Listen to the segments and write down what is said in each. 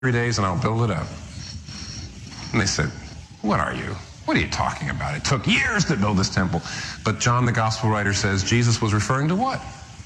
days and I'll build it up. And they said, what are you? What are you talking about? It took years to build this temple. But John, the gospel writer, says Jesus was referring to what?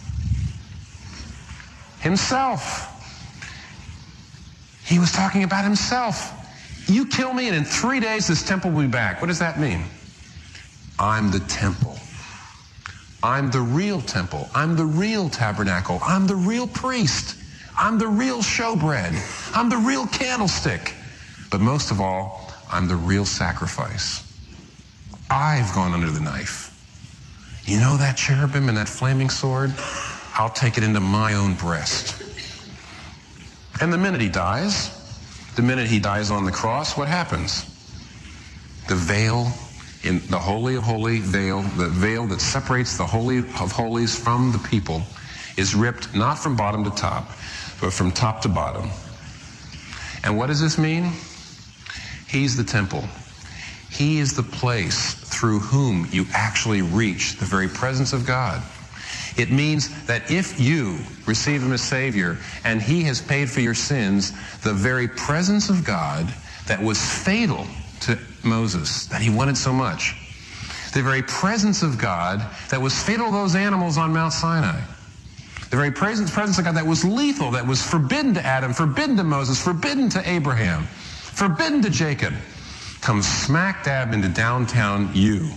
Himself. He was talking about himself. You kill me and in 3 days this temple will be back. What does that mean? I'm the temple. I'm the real temple. I'm the real tabernacle. I'm the real priest. I'm the real showbread. I'm the real candlestick. But most of all, I'm the real sacrifice. I've gone under the knife. You know that cherubim and that flaming sword? I'll take it into my own breast. And the minute he dies on the cross, what happens? The veil, in the Holy of Holies veil, the veil that separates the Holy of Holies from the people, is ripped not from bottom to top, but from top to bottom. And what does this mean? He's the temple. He is the place through whom you actually reach the very presence of God. It means that if you receive him as Savior and he has paid for your sins, the very presence of God that was fatal to Moses, that he wanted so much, the very presence of God that was fatal to those animals on Mount Sinai, the very presence of God that was lethal, that was forbidden to Adam, forbidden to Moses, forbidden to Abraham, forbidden to Jacob, comes smack dab into downtown you.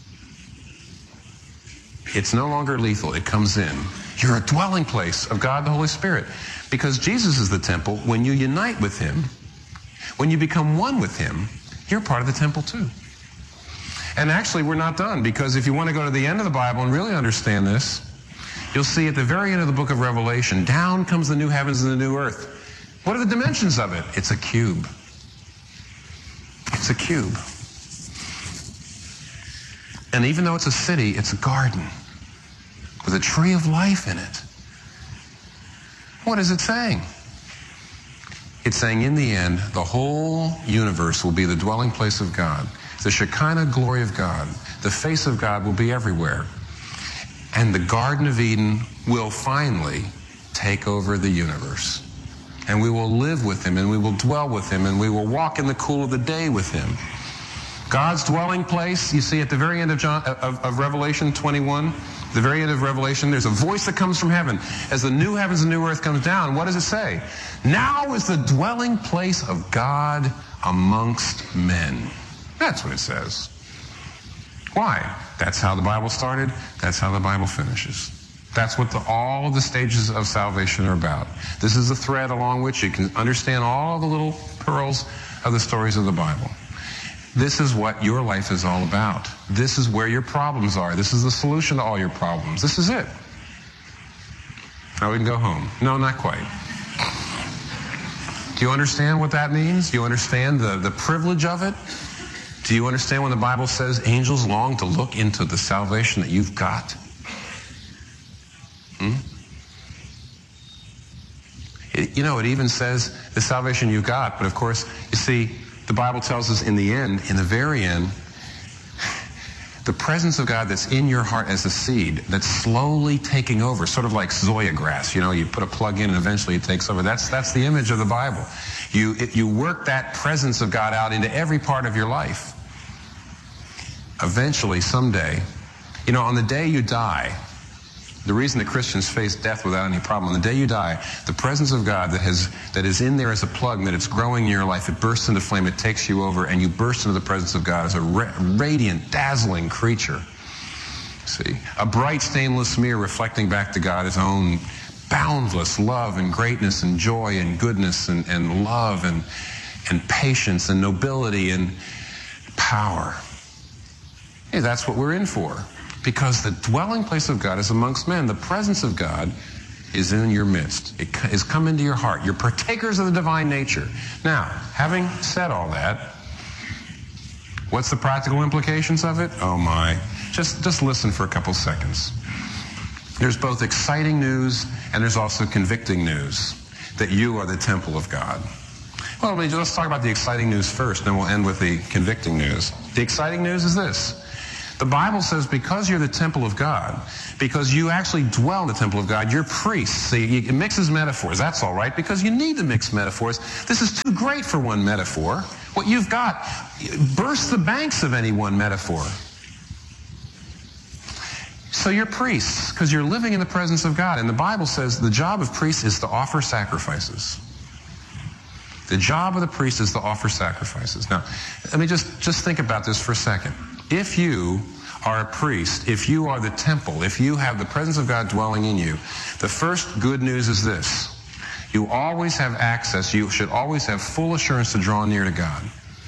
It's no longer lethal. It comes in. You're a dwelling place of God the Holy Spirit. Because Jesus is the temple, when you unite with him, when you become one with him, you're part of the temple too. And actually, we're not done, because if you want to go to the end of the Bible and really understand this, you'll see at the very end of the book of Revelation, down comes the new heavens and the new earth. What are the dimensions of it? It's a cube. It's a cube. And even though it's a city, it's a garden with a tree of life in it. What is it saying? It's saying in the end, the whole universe will be the dwelling place of God. The Shekinah glory of God, the face of God will be everywhere. And the Garden of Eden will finally take over the universe. And we will live with him, and we will dwell with him, and we will walk in the cool of the day with him. God's dwelling place, you see at the very end of Revelation 21, the very end of Revelation, there's a voice that comes from heaven. As the new heavens and new earth comes down, what does it say? Now is the dwelling place of God amongst men. That's what it says. Why? That's how the Bible started. That's how the Bible finishes. That's what all of the stages of salvation are about. This is the thread along which you can understand all the little pearls of the stories of the Bible. This is what your life is all about. This is where your problems are. This is the solution to all your problems. This is it. Now we can go home. No, not quite. Do you understand what that means? Do you understand the privilege of it? Do you understand when the Bible says angels long to look into the salvation that you've got? It even says the salvation you've got, but of course, you see, the Bible tells us in the end, in the very end, the presence of God that's in your heart as a seed, that's slowly taking over, sort of like Zoya grass. You put a plug in and eventually it takes over. That's the image of the Bible. You work that presence of God out into every part of your life. Eventually, someday, on the day you die, the reason that Christians face death without any problem, on the day you die, the presence of God that is in there as a plug, that it's growing in your life, it bursts into flame, it takes you over, and you burst into the presence of God as a radiant, dazzling creature. See, a bright stainless mirror reflecting back to God his own boundless love and greatness and joy and goodness and love and patience and nobility and power. Hey, that's what we're in for. Because the dwelling place of God is amongst men. The presence of God is in your midst. It has come into your heart. You're partakers of the divine nature. Now, having said all that, what's the practical implications of it? Oh my. Just listen for a couple seconds. There's both exciting news and there's also convicting news that you are the temple of God. Well, let's talk about the exciting news first, then we'll end with the convicting news. The exciting news is this. The Bible says because you're the temple of God, because you actually dwell in the temple of God, you're priests. See, it mixes metaphors. That's all right, because you need to mix metaphors. This is too great for one metaphor. What you've got bursts the banks of any one metaphor. So you're priests because you're living in the presence of God. And the Bible says the job of priests is to offer sacrifices. The job of the priest is to offer sacrifices. Now, let me just think about this for a second. If you are a priest, if you are the temple, if you have the presence of God dwelling in you, the first good news is this. You always have access. You should always have full assurance to draw near to God.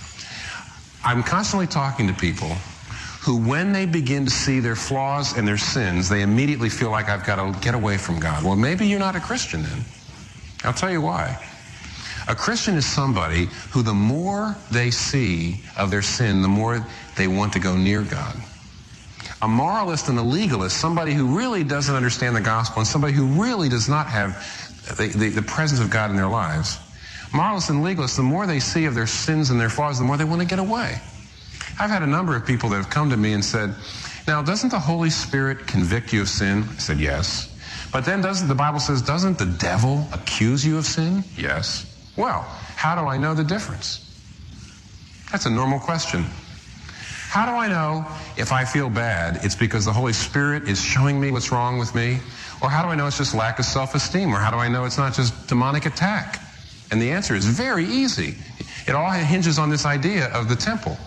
I'm constantly talking to people who, when they begin to see their flaws and their sins, they immediately feel like I've got to get away from God. Well, maybe you're not a Christian then. I'll tell you why. A Christian is somebody who the more they see of their sin, the more they want to go near God. A moralist and a legalist, somebody who really doesn't understand the gospel and somebody who really does not have the presence of God in their lives. Moralists and legalists, the more they see of their sins and their flaws, the more they want to get away. I've had a number of people that have come to me and said, now, doesn't the Holy Spirit convict you of sin? I said, yes. But then the Bible says, doesn't the devil accuse you of sin? Yes. Well, how do I know the difference? That's a normal question. How do I know if I feel bad it's because the Holy Spirit is showing me what's wrong with me? Or how do I know it's just lack of self-esteem? Or how do I know it's not just demonic attack? And the answer is very easy. It all hinges on this idea of the temple.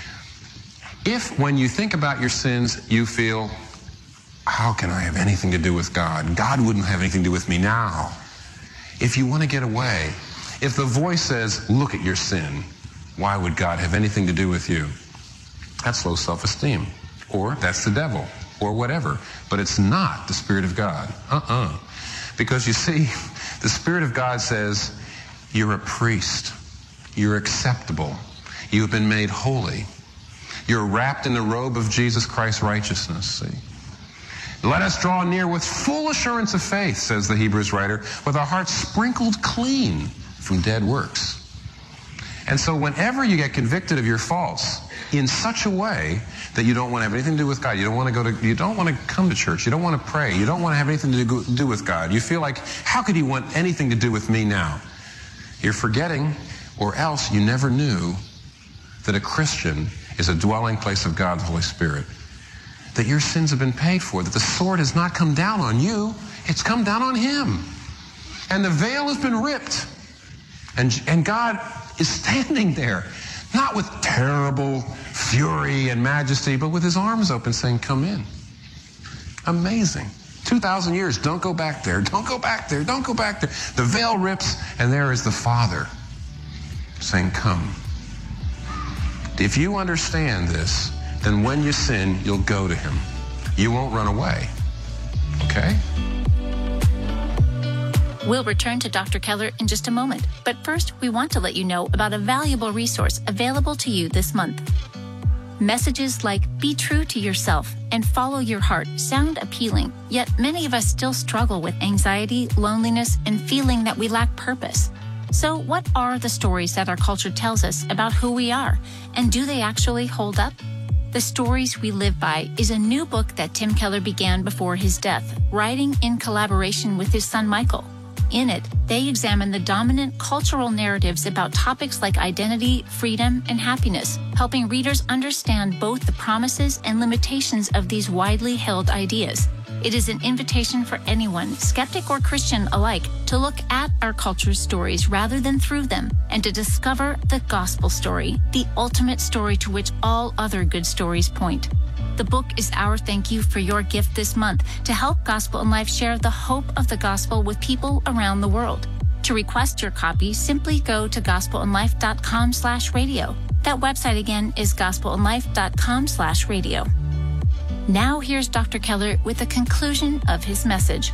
If, when you think about your sins, you feel, how can I have anything to do with God? God wouldn't have anything to do with me now. If you want to get away, if the voice says, look at your sin, why would God have anything to do with you? That's low self-esteem. Or that's the devil. Or whatever. But it's not the Spirit of God. Because you see, the Spirit of God says, you're a priest. You're acceptable. You have been made holy. You're wrapped in the robe of Jesus Christ's righteousness. See? Let us draw near with full assurance of faith, says the Hebrews writer, with our hearts sprinkled clean from dead works. And so whenever you get convicted of your faults in such a way that you don't want to have anything to do with God, you don't want to come to church, you don't want to pray, you don't want to have anything to do with God, you feel like, how could he want anything to do with me now? You're forgetting, or else you never knew that a Christian is a dwelling place of God, the Holy Spirit. That your sins have been paid for, that the sword has not come down on you, it's come down on him. And the veil has been ripped. And God is standing there, not with terrible fury and majesty, but with his arms open saying, come in. Amazing. 2,000 years, don't go back there, don't go back there, don't go back there. The veil rips, and there is the Father saying, come. If you understand this, then when you sin, you'll go to him. You won't run away. Okay? We'll return to Dr. Keller in just a moment. But first, we want to let you know about a valuable resource available to you this month. Messages like "Be true to yourself" and "Follow your heart" sound appealing, yet many of us still struggle with anxiety, loneliness, and feeling that we lack purpose. So what are the stories that our culture tells us about who we are, and do they actually hold up? The Stories We Live By is a new book that Tim Keller began before his death, writing in collaboration with his son Michael. In it, they examine the dominant cultural narratives about topics like identity, freedom, and happiness, helping readers understand both the promises and limitations of these widely held ideas. It is an invitation for anyone, skeptic or Christian alike, to look at our culture's stories rather than through them, and to discover the gospel story, the ultimate story to which all other good stories point. The book is our thank you for your gift this month to help Gospel in Life share the hope of the gospel with people around the world. To request your copy, simply go to gospelinlife.com/radio. That website again is gospelinlife.com/radio. Now here's Dr. Keller with the conclusion of his message.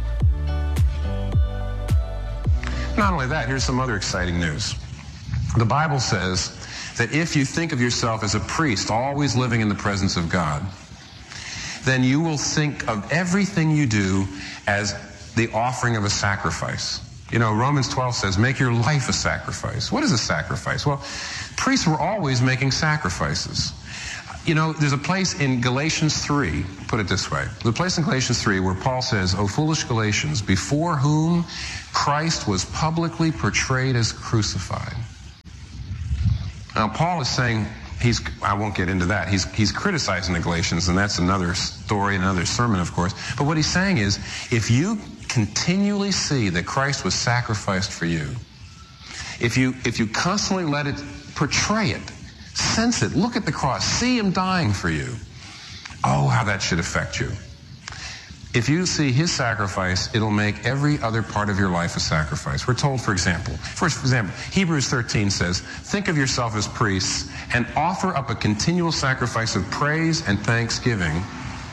Not only that, here's some other exciting news. The Bible says that if you think of yourself as a priest, always living in the presence of God, then you will think of everything you do as the offering of a sacrifice. You know, Romans 12 says, make your life a sacrifice. What is a sacrifice? Well, priests were always making sacrifices. You know, there's a place in Galatians 3, put it this way. There's a place in Galatians 3 where Paul says, O foolish Galatians, before whom Christ was publicly portrayed as crucified. Now, Paul is saying, I won't get into that. He's criticizing the Galatians, and that's another story, another sermon, of course. But what he's saying is, if you continually see that Christ was sacrificed for you, if you constantly let it portray it, sense it, look at the cross, see him dying for you, oh, how that should affect you. If you see his sacrifice, it'll make every other part of your life a sacrifice. We're told, for example, Hebrews 13 says, think of yourself as priests and offer up a continual sacrifice of praise and thanksgiving.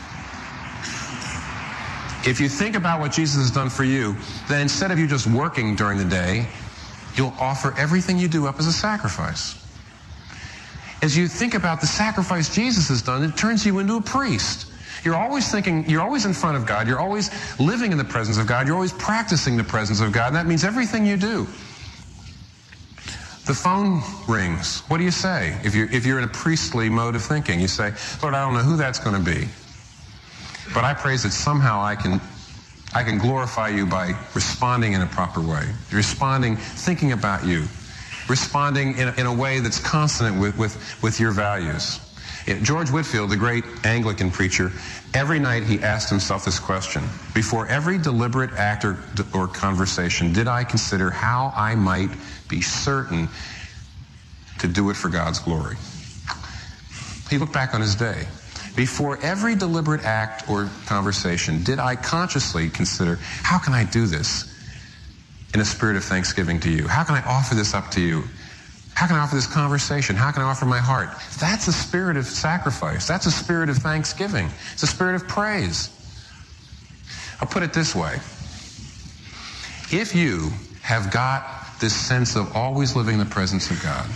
If you think about what Jesus has done for you, then instead of you just working during the day, you'll offer everything you do up as a sacrifice. As you think about the sacrifice Jesus has done, it turns you into a priest. You're always thinking, you're always in front of God, you're always living in the presence of God, you're always practicing the presence of God, and that means everything you do. The phone rings. What do you say? If you're in a priestly mode of thinking, you say, Lord, I don't know who that's going to be, but I praise that somehow I can glorify you by responding in a proper way, responding, thinking about you, responding in a way that's consonant with your values. George Whitefield, the great Anglican preacher, every night he asked himself this question. Before every deliberate act or conversation, did I consider how I might be certain to do it for God's glory? He looked back on his day. Before every deliberate act or conversation, did I consciously consider, how can I do this in a spirit of thanksgiving to you? How can I offer this up to you? How can I offer this conversation? How can I offer my heart? That's a spirit of sacrifice. That's a spirit of thanksgiving. It's a spirit of praise. I'll put it this way. If you have got this sense of always living in the presence of God,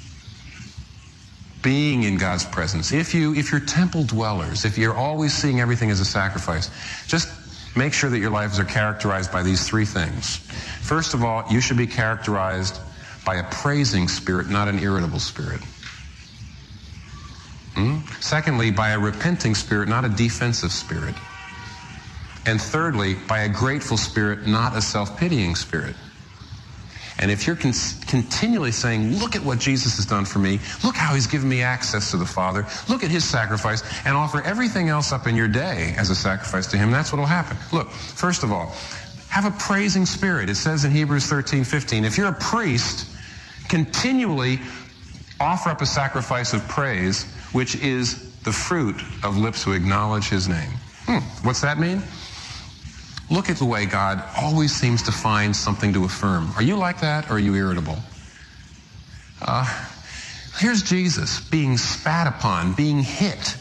being in God's presence, if you're temple dwellers, if you're always seeing everything as a sacrifice, just make sure that your lives are characterized by these three things. First of all, you should be characterized by a praising spirit, not an irritable spirit. Secondly, by a repenting spirit, not a defensive spirit. And thirdly, by a grateful spirit, not a self-pitying spirit. And if you're continually saying, look at what Jesus has done for me, look how he's given me access to the Father, look at his sacrifice, and offer everything else up in your day as a sacrifice to him, that's what will happen. Look, first of all, have a praising spirit. It says in Hebrews 13:15, if you're a priest, continually offer up a sacrifice of praise, which is the fruit of lips who acknowledge his name. What's that mean? Look at the way God always seems to find something to affirm. Are you like that, or are you irritable? Here's Jesus being spat upon, being hit.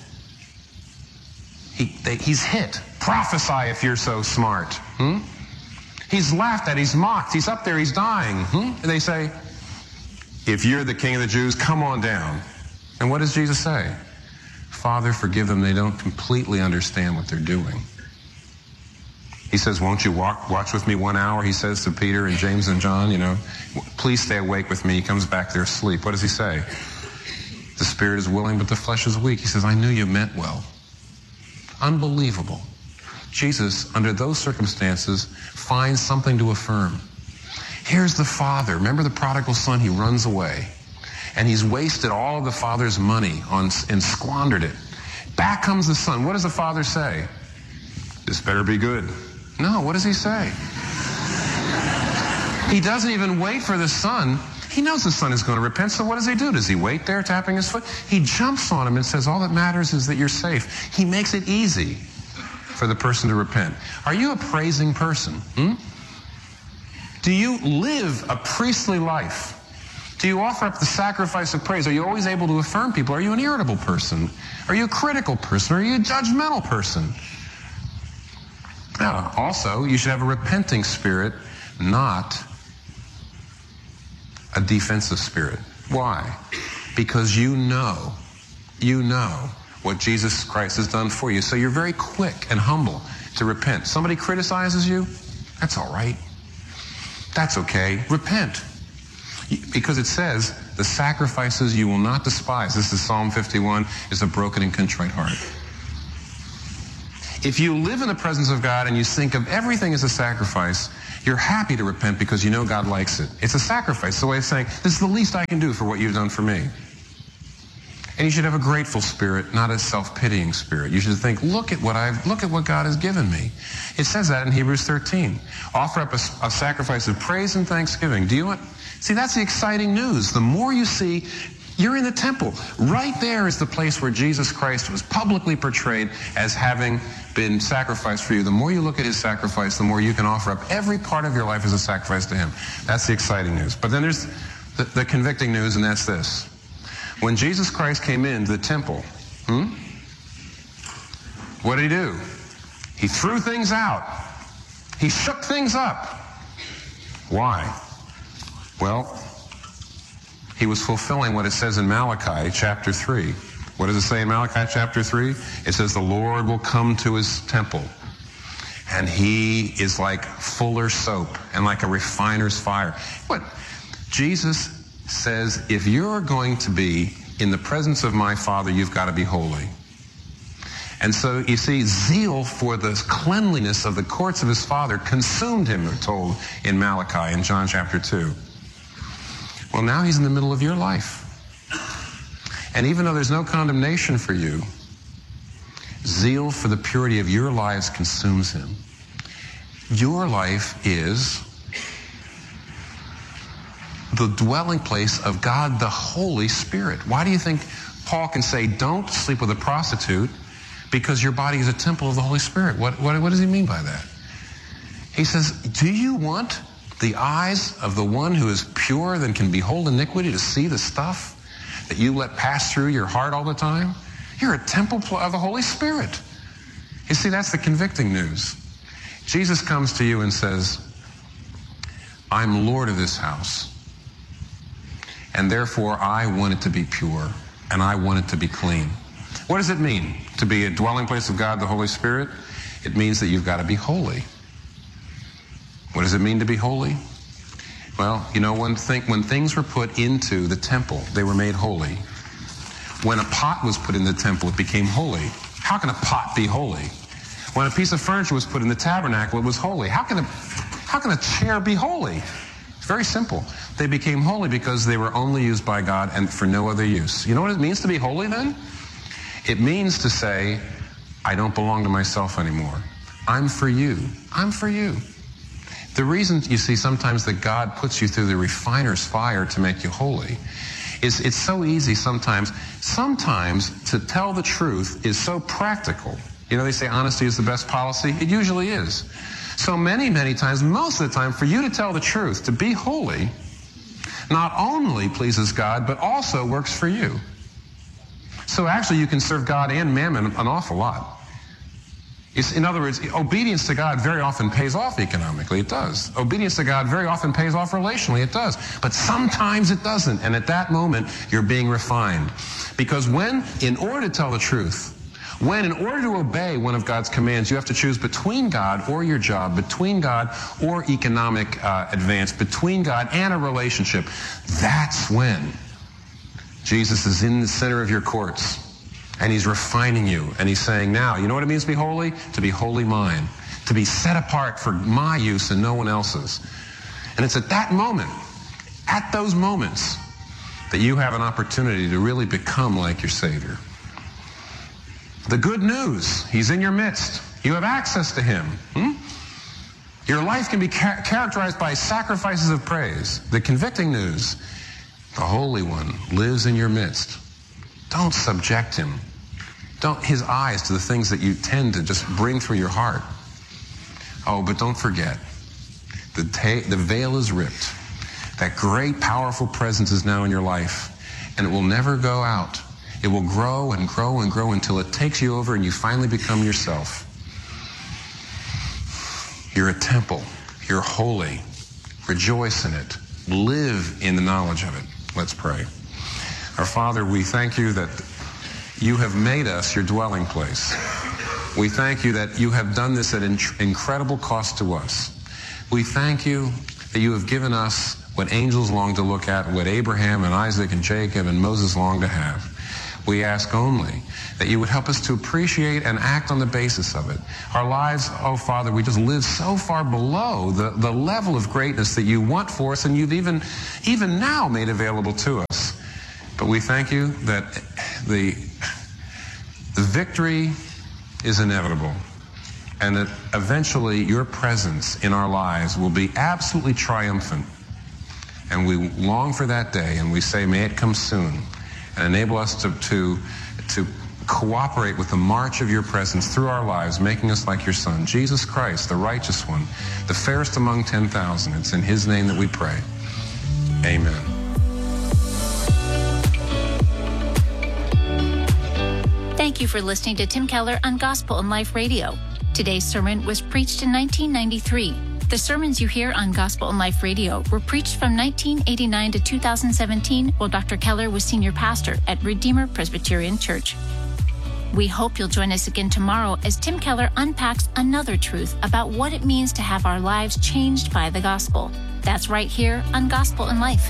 He's hit. Prophesy if you're so smart. He's laughed at, he's mocked, he's up there, he's dying. And they say, if you're the King of the Jews, come on down. And what does Jesus say? Father, forgive them. They don't completely understand what they're doing. He says, won't you watch with me 1 hour? He says to Peter and James and John, please stay awake with me. He comes back there asleep. What does he say? The spirit is willing, but the flesh is weak. He says, I knew you meant well. Unbelievable. Jesus, under those circumstances, finds something to affirm. Here's the father. Remember the prodigal son? He runs away. And he's wasted all of the father's money and squandered it. Back comes the son. What does the father say? This better be good. No, what does he say? He doesn't even wait for the son. He knows the son is going to repent, so what does he do? Does he wait there tapping his foot? He jumps on him and says, all that matters is that you're safe. He makes it easy for the person to repent. Are you a praising person? Do you live a priestly life? Do you offer up the sacrifice of praise? Are you always able to affirm people? Are you an irritable person? Are you a critical person? Are you a judgmental person? Now, also, you should have a repenting spirit, not a defensive spirit. Why? Because you know what Jesus Christ has done for you. So you're very quick and humble to repent. Somebody criticizes you, that's all right. That's okay. Repent. Because it says, the sacrifices you will not despise. This is Psalm 51, is a broken and contrite heart. If you live in the presence of God and you think of everything as a sacrifice, you're happy to repent because you know God likes it. It's a sacrifice. It's a way of saying, this is the least I can do for what you've done for me. And you should have a grateful spirit, not a self-pitying spirit. You should think, look at what God has given me. It says that in Hebrews 13. Offer up a sacrifice of praise and thanksgiving. Do you want? See, that's the exciting news. The more you see, you're in the temple. Right there is the place where Jesus Christ was publicly portrayed as having been sacrificed for you. The more you look at his sacrifice, the more you can offer up every part of your life as a sacrifice to him. That's the exciting news. But then there's the convicting news, and that's this. When Jesus Christ came into the temple, what did he do? He threw things out. He shook things up. Why? Well, he was fulfilling what it says in Malachi chapter 3. What does it say in Malachi chapter 3? It says the Lord will come to his temple, and he is like fuller's soap and like a refiner's fire. What? Jesus says, if you're going to be in the presence of my Father, you've got to be holy. And so, you see, zeal for the cleanliness of the courts of his Father consumed him, we're told in Malachi in John chapter 2. Well, now he's in the middle of your life. And even though there's no condemnation for you, zeal for the purity of your lives consumes him. Your life is the dwelling place of God, the Holy Spirit. Why do you think Paul can say, don't sleep with a prostitute, because your body is a temple of the Holy Spirit? What does he mean by that? He says, do you want the eyes of the one who is pure and can behold iniquity to see the stuff that you let pass through your heart all the time? You're a temple of the Holy Spirit. You see, that's the convicting news. Jesus comes to you and says, I'm Lord of this house, and therefore I want it to be pure, and I want it to be clean. What does it mean to be a dwelling place of God, the Holy Spirit? It means that you've got to be holy. What does it mean to be holy? Well, you know, when things were put into the temple, they were made holy. When a pot was put in the temple, it became holy. How can a pot be holy? When a piece of furniture was put in the tabernacle, it was holy. How can a chair be holy? It's very simple. They became holy because they were only used by God and for no other use. You know what it means to be holy then? It means to say, I don't belong to myself anymore. I'm for you. I'm for you. The reason, you see, sometimes that God puts you through the refiner's fire to make you holy is it's so easy sometimes. Sometimes to tell the truth is so practical. You know, they say honesty is the best policy. It usually is. So many, many times, most of the time, for you to tell the truth, to be holy, not only pleases God, but also works for you. So actually, you can serve God and mammon an awful lot. In other words, obedience to God very often pays off economically. It does. Obedience to God very often pays off relationally. It does. But sometimes it doesn't. And at that moment, you're being refined. Because in order to tell the truth, in order to obey one of God's commands, you have to choose between God or your job, between God or economic advance, between God and a relationship. That's when Jesus is in the center of your courts. And he's refining you. And he's saying, now, you know what it means to be holy? To be wholly mine. To be set apart for my use and no one else's. And it's at that moment, at those moments, that you have an opportunity to really become like your Savior. The good news, he's in your midst. You have access to him. Your life can be characterized by sacrifices of praise. The convicting news, the Holy One lives in your midst. Don't subject him. His eyes to the things that you tend to just bring through your heart. Oh, but don't forget, the veil is ripped. That great, powerful presence is now in your life, and it will never go out. It will grow and grow and grow until it takes you over and you finally become yourself. You're a temple. You're holy. Rejoice in it. Live in the knowledge of it. Let's pray. Our Father, we thank you that you have made us your dwelling place. We thank you that you have done this at incredible cost to us. We thank you that you have given us what angels long to look at, what Abraham and Isaac and Jacob and Moses long to have. We ask only that you would help us to appreciate and act on the basis of it. Our lives, oh Father, we just live so far below the level of greatness that you want for us and you've even now made available to us. But we thank you that the victory is inevitable and that eventually your presence in our lives will be absolutely triumphant. And we long for that day, and we say, may it come soon, and enable us to cooperate with the march of your presence through our lives, making us like your Son, Jesus Christ, the righteous one, the fairest among 10,000. It's in his name that we pray. Amen. Thank you for listening to Tim Keller on Gospel and Life Radio. Today's sermon was preached in 1993. The sermons you hear on Gospel and Life Radio were preached from 1989 to 2017 while Dr. Keller was senior pastor at Redeemer Presbyterian Church. We hope you'll join us again tomorrow as Tim Keller unpacks another truth about what it means to have our lives changed by the gospel. That's right here on Gospel and Life.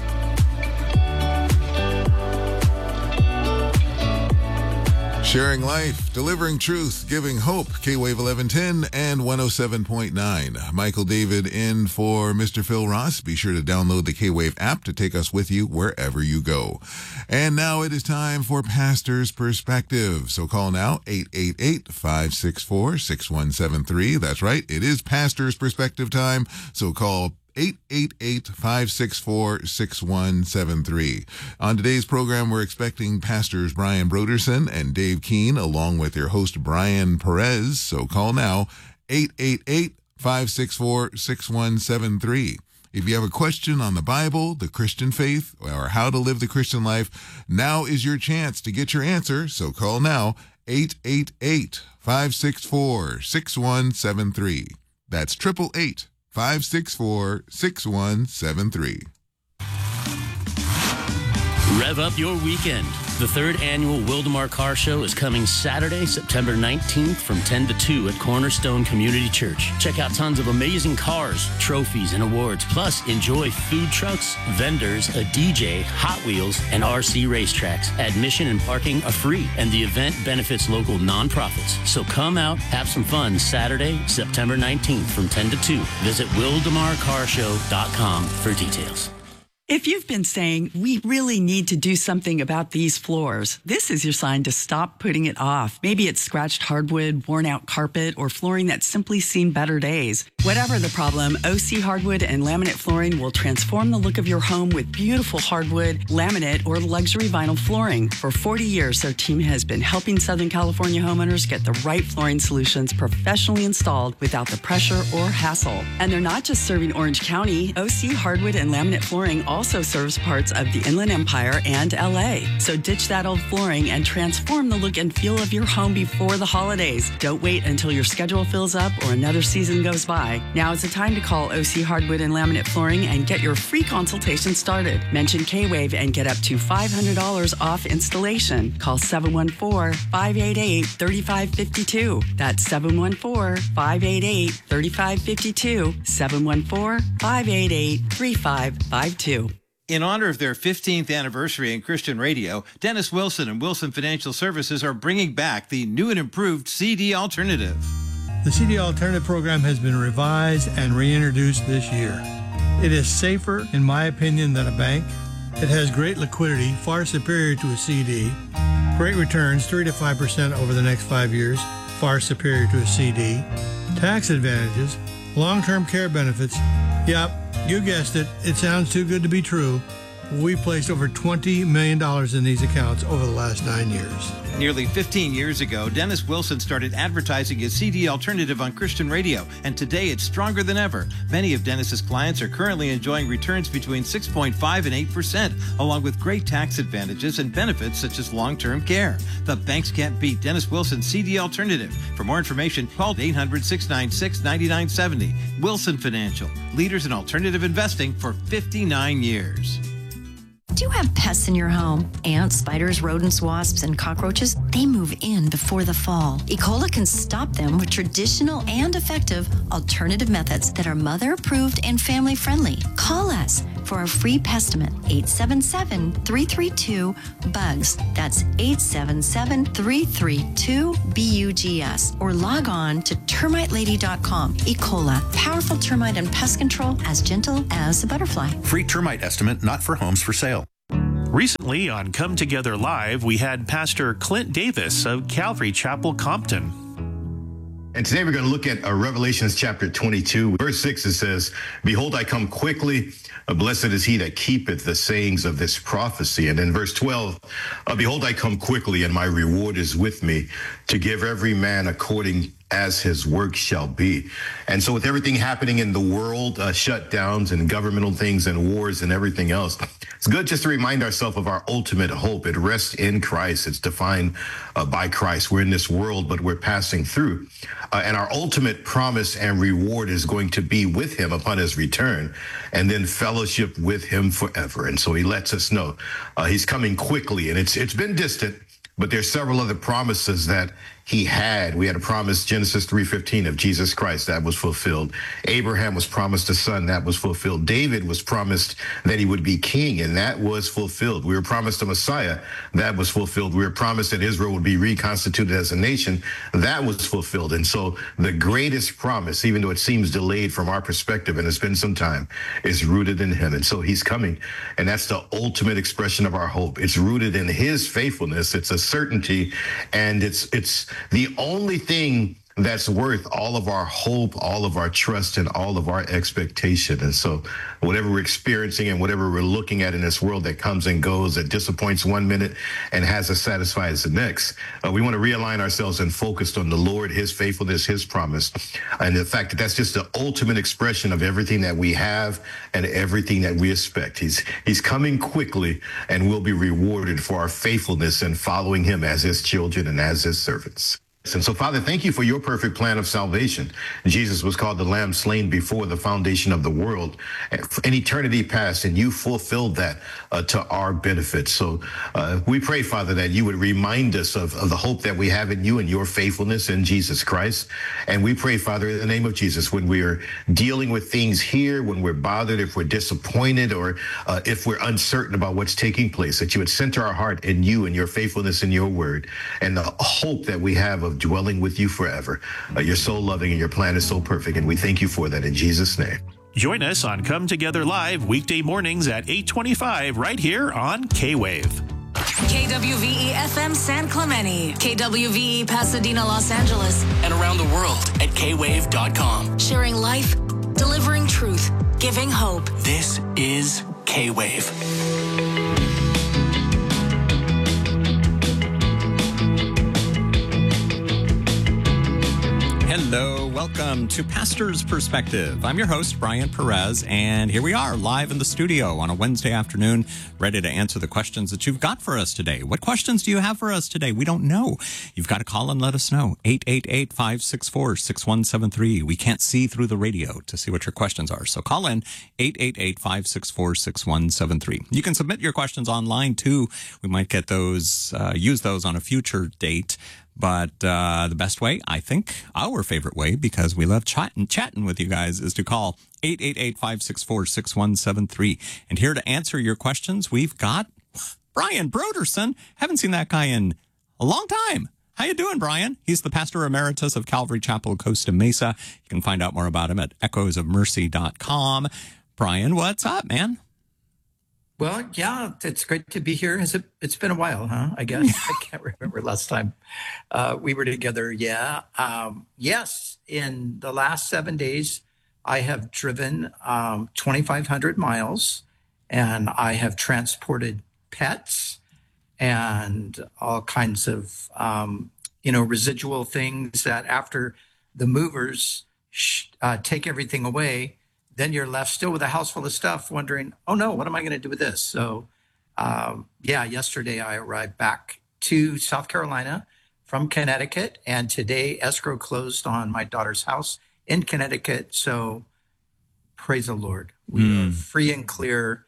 Sharing life, delivering truth, giving hope. K-Wave 1110 and 107.9. Michael David in for Mr. Phil Ross. Be sure to download the K-Wave app to take us with you wherever you go. And now it is time for Pastor's Perspective. So call now, 888-564-6173. That's right, it is Pastor's Perspective time. So call 888-564-6173. On today's program, we're expecting Pastors Brian Broderson and Dave Keene, along with your host, Brian Perez. So call now, 888-564-6173. If you have a question on the Bible, the Christian faith, or how to live the Christian life, now is your chance to get your answer. So call now, 888-564-6173. That's 888-564-6173. Rev up your weekend. The third annual Wildemar Car Show is coming Saturday, September 19th from 10 to 2 at Cornerstone Community Church. Check out tons of amazing cars, trophies, and awards. Plus, enjoy food trucks, vendors, a DJ, Hot Wheels, and RC racetracks. Admission and parking are free, and the event benefits local nonprofits. So come out, have some fun Saturday, September 19th from 10 to 2. Visit WildemarCarshow.com for details. If you've been saying, we really need to do something about these floors, this is your sign to stop putting it off. Maybe it's scratched hardwood, worn out carpet, or flooring that's simply seen better days. Whatever the problem, OC Hardwood and Laminate Flooring will transform the look of your home with beautiful hardwood, laminate, or luxury vinyl flooring. For 40 years, their team has been helping Southern California homeowners get the right flooring solutions professionally installed without the pressure or hassle. And they're not just serving Orange County. OC Hardwood and Laminate Flooring also serves parts of the Inland Empire and LA. So ditch that old flooring and transform the look and feel of your home before the holidays. Don't wait until your schedule fills up or another season goes by. Now is the time to call OC Hardwood and Laminate Flooring and get your free consultation started. Mention K-Wave and get up to $500 off installation. Call 714-588-3552. That's 714-588-3552. 714-588-3552. In honor of their 15th anniversary in Christian radio, Dennis Wilson and Wilson Financial Services are bringing back the new and improved CD Alternative. The CD Alternative program has been revised and reintroduced this year. It is safer, in my opinion, than a bank. It has great liquidity, far superior to a CD. Great returns, 3 to 5% over the next 5 years, far superior to a CD. Tax advantages, long-term care benefits. Yep, you guessed it. It sounds too good to be true. We placed over $20 million in these accounts over the last 9 years. Nearly 15 years ago, Dennis Wilson started advertising his CD Alternative on Christian radio, and today it's stronger than ever. Many of Dennis's clients are currently enjoying returns between 6.5 and 8%, along with great tax advantages and benefits such as long-term care. The banks can't beat Dennis Wilson's CD Alternative. For more information, call 800-696-9970. Wilson Financial, leaders in alternative investing for 59 years. Do you have pests in your home? Ants, spiders, rodents, wasps, and cockroaches? They move in before the fall. E. coli can stop them with traditional and effective alternative methods that are mother-approved and family-friendly. Call us for a free pestimate, 877-332-BUGS. That's 877-332-BUGS. Or log on to termitelady.com. E. coli, powerful termite and pest control as gentle as a butterfly. Free termite estimate, not for homes for sale. Recently on Come Together Live, we had Pastor Clint Davis of Calvary Chapel, Compton. And today we're going to look at Revelations chapter 22. Verse 6, it says, "Behold, I come quickly. Blessed is he that keepeth the sayings of this prophecy." And in verse 12, "Behold, I come quickly, and my reward is with me, to give every man according as his work shall be." And so with everything happening in the world, shutdowns and governmental things and wars and everything else, it's good just to remind ourselves of our ultimate hope. It rests in Christ. It's defined by Christ. We're in this world, but we're passing through. And our ultimate promise and reward is going to be with him upon his return, and then fellowship with him forever. And so he lets us know he's coming quickly, and it's been distant, but there's several other promises that he had. We had a promise, Genesis 3:15, of Jesus Christ. That was fulfilled. Abraham was promised a son. That was fulfilled. David was promised that he would be king, and that was fulfilled. We were promised a Messiah. That was fulfilled. We were promised that Israel would be reconstituted as a nation. That was fulfilled. And so the greatest promise, even though it seems delayed from our perspective, and it's been some time, is rooted in him. And so he's coming, and that's the ultimate expression of our hope. It's rooted in his faithfulness. It's a certainty, and it's the only thing that's worth all of our hope, all of our trust, and all of our expectation. And so whatever we're experiencing and whatever we're looking at in this world that comes and goes, that disappoints one minute and has us satisfied as the next, we want to realign ourselves and focus on the Lord, his faithfulness, his promise, and the fact that that's just the ultimate expression of everything that we have and everything that we expect. He's coming quickly, and we'll be rewarded for our faithfulness and following him as his children and as his servants. And so, Father, thank you for your perfect plan of salvation. Jesus was called the Lamb slain before the foundation of the world in eternity past, and you fulfilled that to our benefit. So we pray, Father, that you would remind us of the hope that we have in you and your faithfulness in Jesus Christ. And we pray, Father, in the name of Jesus, when we are dealing with things here, when we're bothered, if we're disappointed, or if we're uncertain about what's taking place, that you would center our heart in you and your faithfulness in your word, and the hope that we have of dwelling with you forever. You're so loving, and your plan is so perfect, and we thank you for that in Jesus' name. Join us on Come Together Live weekday mornings at 8:25 right here on K-Wave. KWVE FM San Clemente, KWVE Pasadena, Los Angeles, and around the world at kwave.com. Sharing life, delivering truth, giving hope. This is K-Wave. Hello, welcome to Pastor's Perspective. I'm your host, Brian Perez, and here we are live in the studio on a Wednesday afternoon, ready to answer the questions that you've got for us today. What questions do you have for us today? We don't know. You've got to call and let us know. 888-564-6173. We can't see through the radio to see what your questions are, so call in 888-564-6173. You can submit your questions online, too. We might get those, use those on a future date. But the best way, I think, our favorite way, because we love chatting with you guys, is to call 888-564-6173. And here to answer your questions, we've got Brian Broderson. Haven't seen that guy in a long time. How you doing, Brian? He's the pastor emeritus of Calvary Chapel, Costa Mesa. You can find out more about him at echoesofmercy.com. Brian, what's up, man? Well, yeah, it's great to be here. It's been a while, huh? I guess. I can't remember last time we were together. Yeah. Yes, in the last 7 days, I have driven 2,500 miles, and I have transported pets and all kinds of, residual things that after the movers take everything away, then you're left still with a house full of stuff wondering, oh no, what am I going to do with this? So, yesterday I arrived back to South Carolina from Connecticut, and today escrow closed on my daughter's house in Connecticut. So praise the Lord. We are free and clear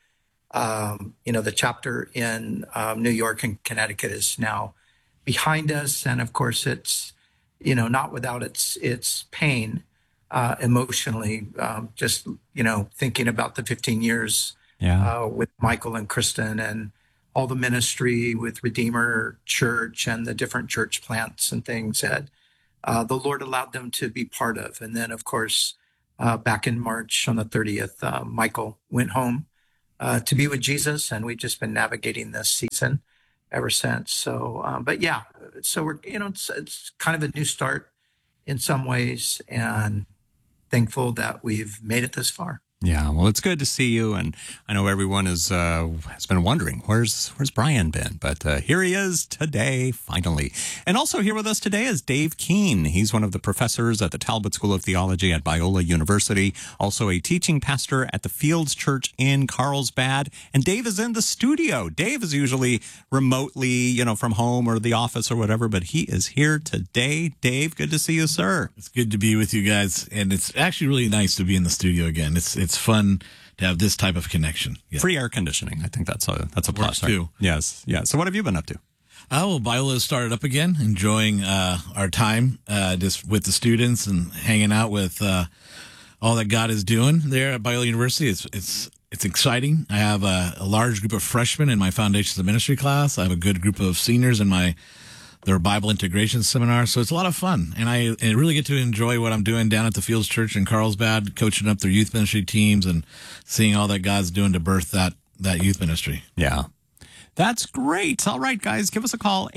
The chapter in New York and Connecticut is now behind us. And of course, it's, not without its pain emotionally, just, thinking about the 15 years with Michael and Kristen and all the ministry with Redeemer Church and the different church plants and things that the Lord allowed them to be part of. And then, of course, back in March on the 30th, Michael went home to be with Jesus, and we've just been navigating this season ever since. So, so we're, it's kind of a new start in some ways, and thankful that we've made it this far. Yeah, well, it's good to see you, and I know everyone has been wondering where's Brian been, but here he is today, finally. And also here with us today is Dave Keene. He's one of the professors at the Talbot School of Theology at Biola University, also a teaching pastor at the Fields Church in Carlsbad. And Dave is in the studio. Dave is usually remotely, from home or the office or whatever, but he is here today. Dave, good to see you, sir. It's good to be with you guys, and it's actually really nice to be in the studio again. It's fun to have this type of connection. Yeah. Free air conditioning. I think that's a plus. Too. Right? Yes. Yeah. So what have you been up to? Biola has started up again, enjoying our time just with the students and hanging out with all that God is doing there at Biola University. It's exciting. I have a large group of freshmen in my Foundations of Ministry class. I have a good group of seniors in their Bible integration seminar. So it's a lot of fun. And I really get to enjoy what I'm doing down at the Fields Church in Carlsbad, coaching up their youth ministry teams and seeing all that God's doing to birth that youth ministry. Yeah. That's great. All right, guys, give us a call,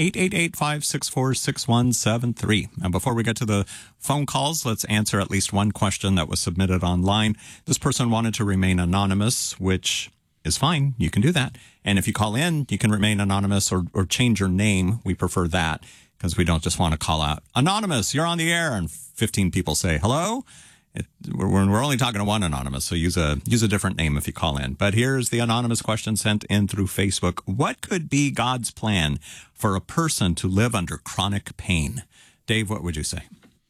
888-564-6173. And before we get to the phone calls, let's answer at least one question that was submitted online. This person wanted to remain anonymous, which is fine. You can do that. And if you call in, you can remain anonymous or change your name. We prefer that because we don't just want to call out, anonymous, you're on the air, and 15 people say, hello? We're only talking to one anonymous, so use a different name if you call in. But here's the anonymous question sent in through Facebook. What could be God's plan for a person to live under chronic pain? Dave, what would you say?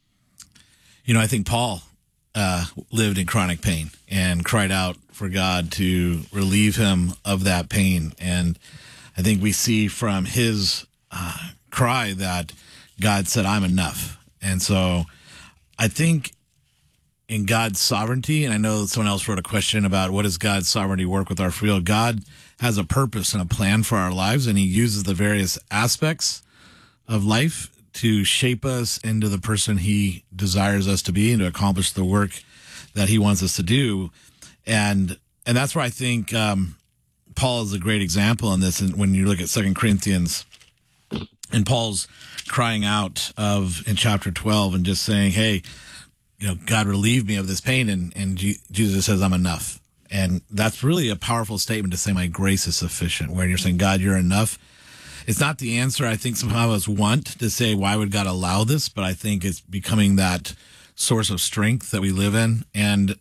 I think Paul lived in chronic pain and cried out for God to relieve him of that pain. And I think we see from his cry that God said, I'm enough. And so I think in God's sovereignty, and I know someone else wrote a question about what does God's sovereignty work with our free will. God has a purpose and a plan for our lives, and he uses the various aspects of life to shape us into the person he desires us to be and to accomplish the work that he wants us to do. And that's where I think Paul is a great example in this. And when you look at 2 Corinthians and Paul's crying out in chapter 12 and just saying, hey, God, relieve me of this pain. And Jesus says, I'm enough. And that's really a powerful statement to say, my grace is sufficient, where you're saying, God, you're enough. It's not the answer I think some of us want to say, why would God allow this? But I think it's becoming that source of strength that we live in. And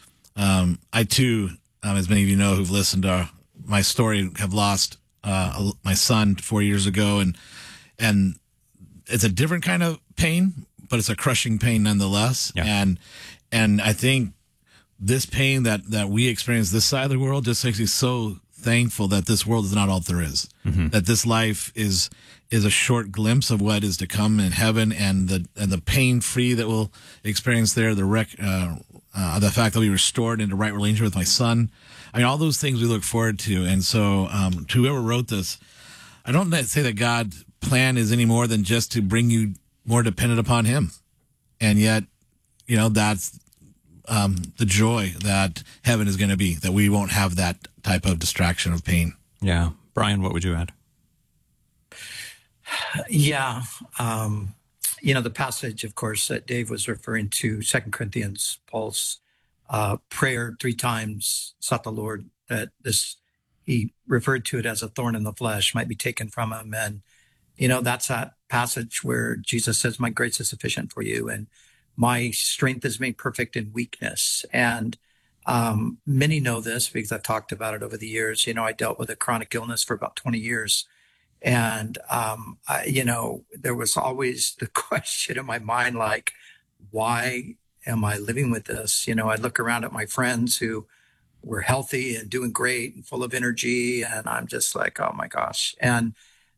I too, as many of you know who've listened to my story, have lost my son 4 years ago. And it's a different kind of pain, but it's a crushing pain nonetheless. Yeah. And I think this pain that we experience this side of the world just makes me so thankful that this world is not all there is. Mm-hmm. That this life is a short glimpse of what is to come in heaven, and the pain free that we'll experience there, the fact that we restored into right relationship with my son. I mean, all those things we look forward to. And so to whoever wrote this, I don't say that God's plan is any more than just to bring you more dependent upon him. And yet, that's the joy that heaven is going to be, that we won't have that type of distraction of pain. Yeah. Brian, what would you add? Yeah. The passage, of course, that Dave was referring to, 2 Corinthians, Paul's prayer 3 times sought the Lord that he referred to it as a thorn in the flesh might be taken from him. And, that's that passage where Jesus says, my grace is sufficient for you, and my strength is made perfect in weakness. And many know this because I've talked about it over the years. I dealt with a chronic illness for about 20 years. And, there was always the question in my mind, like, why am I living with this? I'd look around at my friends who were healthy and doing great and full of energy. And I'm just like, oh my gosh. And,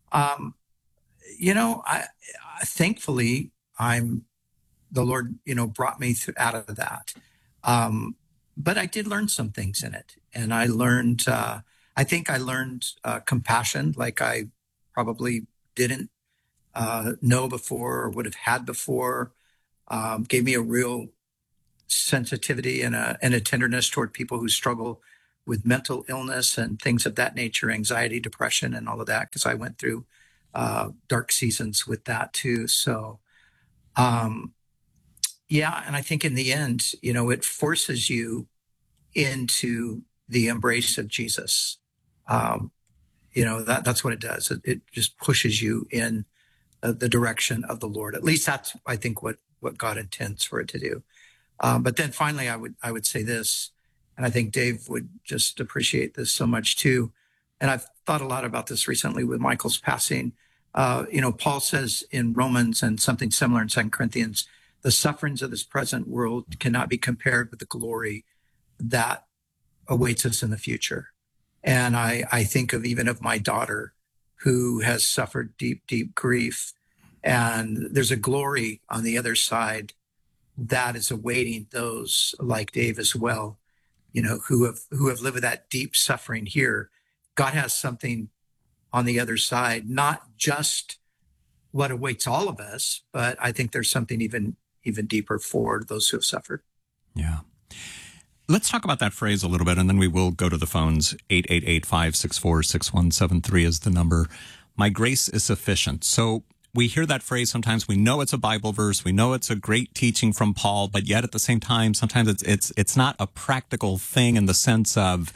I thankfully, the Lord, brought me out of that. But I did learn some things in it. And I learned, I think I learned compassion like I probably didn't know before or would have had before. Gave me a real sensitivity and a tenderness toward people who struggle with mental illness and things of that nature, anxiety, depression, and all of that, because I went through dark seasons with that too. So, and I think in the end, it forces you into the embrace of Jesus. That's what it does. It just pushes you in the direction of the Lord. At least that's, I think, what God intends for it to do. But then finally, I would say this, and I think Dave would just appreciate this so much too. And I've thought a lot about this recently with Michael's passing. Paul says in Romans and something similar in 2 Corinthians, the sufferings of this present world cannot be compared with the glory that awaits us in the future. And I think of my daughter who has suffered deep, deep grief. And there's a glory on the other side that is awaiting those like Dave as well, who have lived with that deep suffering here. God has something on the other side, not just what awaits all of us, but I think there's something even deeper for those who have suffered. Yeah. Let's talk about that phrase a little bit, and then we will go to the phones. 888-564-6173 is the number. My grace is sufficient. So we hear that phrase sometimes. We know it's a Bible verse. We know it's a great teaching from Paul, but yet at the same time, sometimes it's not a practical thing in the sense of,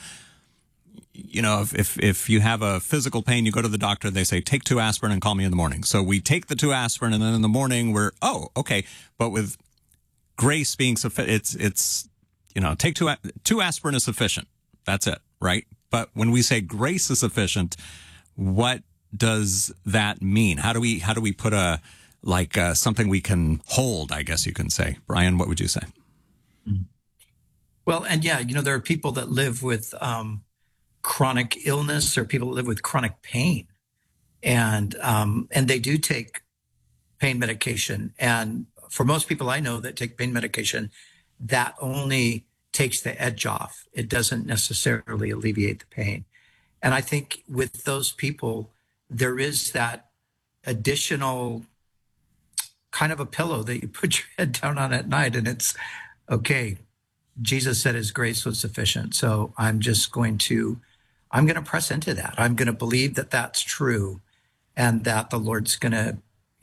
if you have a physical pain, you go to the doctor, they say, take 2 aspirin and call me in the morning. So we take the 2 aspirin, and then in the morning we're, oh, okay. But with grace being sufficient, it's take 2 aspirin is sufficient. That's it, right? But when we say grace is sufficient, what does that mean? How do we put something we can hold, I guess you can say? Brian, what would you say? Well, and there are people that live with chronic illness, or people that live with chronic pain, and they do take pain medication. And for most people I know that take pain medication, that only takes the edge off. It doesn't necessarily alleviate the pain. And I think with those people, there is that additional kind of a pillow that you put your head down on at night, and it's, okay, Jesus said his grace was sufficient. So I'm going to press into that. I'm going to believe that that's true, and that the Lord's going to,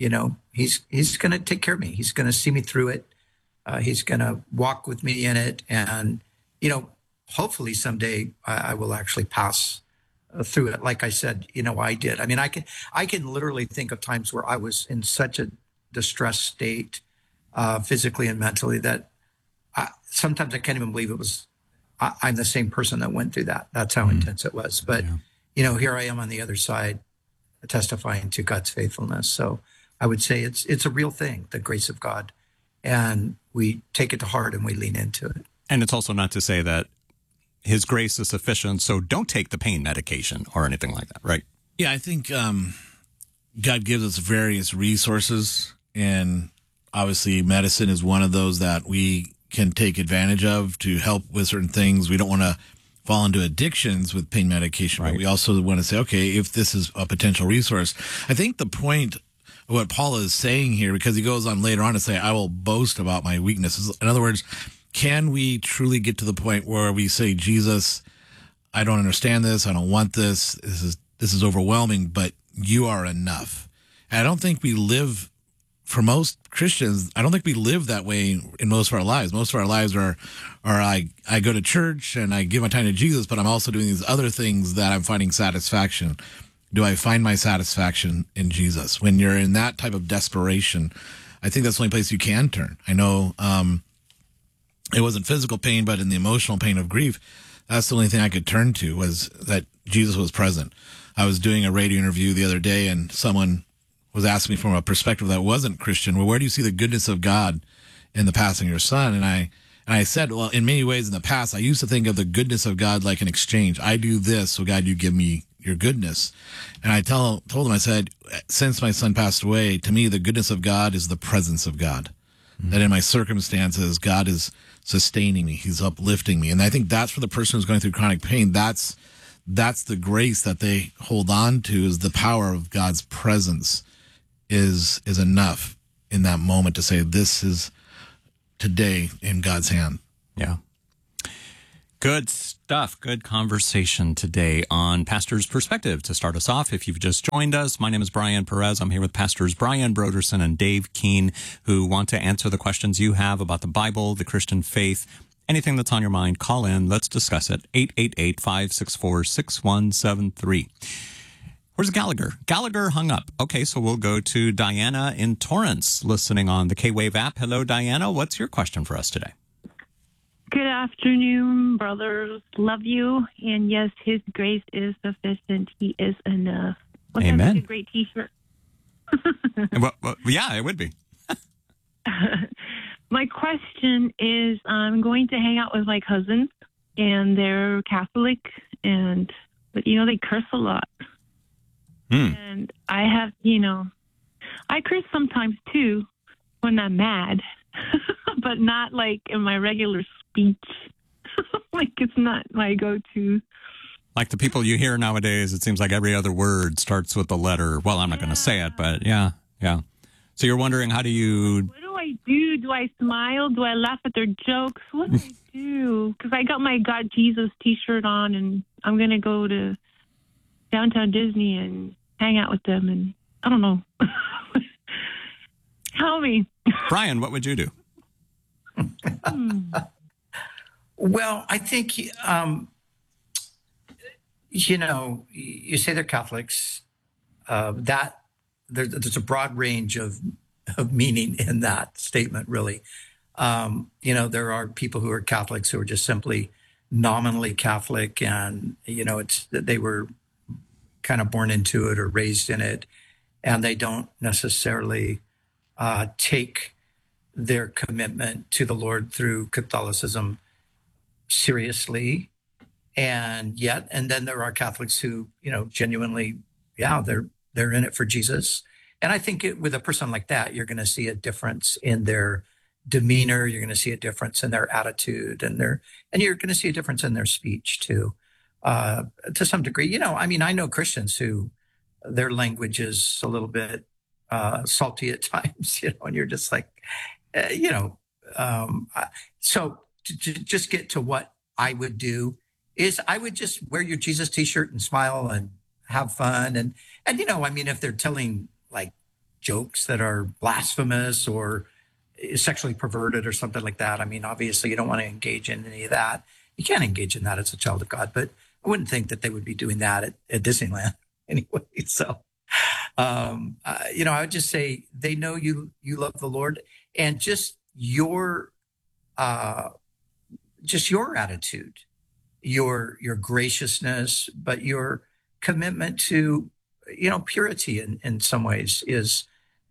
he's going to take care of me. He's going to see me through it. He's going to walk with me in it. And, hopefully someday I will actually pass through it. Like I said, I did. I mean, I can literally think of times where I was in such a distressed state, physically and mentally, that sometimes I can't even believe it was, I'm the same person that went through that. That's how intense it was. But, here I am on the other side, testifying to God's faithfulness. So I would say it's a real thing, the grace of God. And we take it to heart and we lean into it. And it's also not to say that his grace is sufficient, so don't take the pain medication or anything like that, right? Yeah, I think God gives us various resources, and obviously medicine is one of those that we can take advantage of to help with certain things. We don't want to fall into addictions with pain medication, right? But we also want to say, okay, if this is a potential resource. I think the point of what Paul is saying here, because he goes on later on to say, I will boast about my weaknesses. In other words, can we truly get to the point where we say, Jesus, I don't understand this. I don't want this. This is overwhelming, but you are enough. And I don't think we live, for most Christians, I don't think we live that way in most of our lives. Most of our lives are I go to church and I give my time to Jesus, but I'm also doing these other things that I'm finding satisfaction. Do I find my satisfaction in Jesus? When you're in that type of desperation, I think that's the only place you can turn. I know it wasn't physical pain, but in the emotional pain of grief, that's the only thing I could turn to, was that Jesus was present. I was doing a radio interview the other day, and someone was asking me from a perspective that wasn't Christian, well, where do you see the goodness of God in the passing of your son? And And I said, well, in many ways in the past, I used to think of the goodness of God like an exchange. I do this, so God, you give me your goodness. And I told him, I said, since my son passed away, to me, the goodness of God is the presence of God. Mm-hmm. That in my circumstances, God is sustaining me. He's uplifting me. And I think that's for the person who's going through chronic pain. That's the grace that they hold on to, is the power of God's presence is enough in that moment to say, this is today in God's hand. Yeah. Good stuff. Good conversation today on Pastor's Perspective. To start us off, if you've just joined us, my name is Brian Perez. I'm here with Pastors Brian Broderson and Dave Keene, who want to answer the questions you have about the Bible, the Christian faith, anything that's on your mind. Call in. Let's discuss it. 888-564-6173. Where's Gallagher? Gallagher hung up. Okay, so we'll go to Diana in Torrance, listening on the K-Wave app. Hello, Diana. What's your question for us today? Good afternoon, brothers. Love you. And yes, his grace is sufficient. He is enough. Wouldn't that be a great T-shirt? well, yeah, it would be. My question is, I'm going to hang out with my cousins, and they're Catholic, but they curse a lot. And I have, I curse sometimes too when I'm mad, but not like in my regular speech. Like, it's not my go-to. Like the people you hear nowadays, it seems like every other word starts with a letter. Well, I'm not going to say it, but yeah. So you're wondering, how do you... What do I do? Do I smile? Do I laugh at their jokes? What do I do? Because I got my God Jesus T-shirt on, and I'm going to go to downtown Disney and hang out with them, and I don't know. Tell me. Brian, what would you do? Well, I think, you say they're Catholics. There's a broad range of meaning in that statement, really. There are people who are Catholics who are just simply nominally Catholic, and, it's that they were kind of born into it or raised in it, and they don't necessarily take their commitment to the Lord through Catholicism seriously. And then there are Catholics who, genuinely, they're in it for Jesus. And I think with a person like that, you're going to see a difference in their demeanor. You're going to see a difference in their attitude, and you're going to see a difference in their speech too, to some degree. I know Christians who their language is a little bit salty at times, and you're just like, so to just get to what I would do is I would just wear your Jesus T-shirt and smile and have fun. And if they're telling like jokes that are blasphemous or sexually perverted or something like that, obviously you don't want to engage in any of that. You can't engage in that as a child of God, but I wouldn't think that they would be doing that at Disneyland anyway. So, I would just say they know you love the Lord, and just your attitude, your graciousness, but your commitment to, purity in some ways is,